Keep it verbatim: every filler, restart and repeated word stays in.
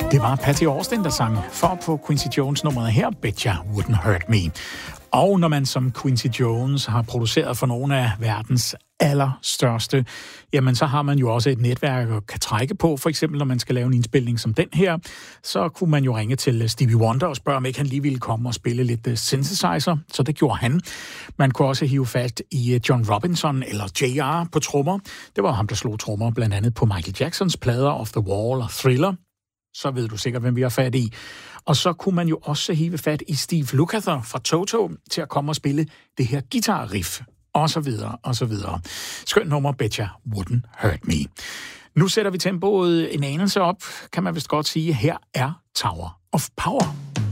Det var Patty Austin, der sang for på Quincy Jones-nummeret her, Bet Ya Wouldn't Hurt Me. Og når man som Quincy Jones har produceret for nogle af verdens allerstørste, jamen så har man jo også et netværk at kan trække på. For eksempel når man skal lave en indspilning som den her, så kunne man jo ringe til Stevie Wonder og spørge, om ikke han lige ville komme og spille lidt synthesizer. Så det gjorde han. Man kunne også hive fat i John Robinson eller J R på trommer. Det var ham, der slog trommer blandt andet på Michael Jacksons plader Off the Wall og Thriller. Så ved du sikkert, hvem vi har fat i. Og så kunne man jo også hive fat i Steve Lukather fra Toto til at komme og spille det her guitar-riff, og så videre, og så videre. Skønt nummer, Bet Ya Wouldn't Hurt Me. Nu sætter vi tempoet en anelse op, kan man vist godt sige. Her er Tower of Power.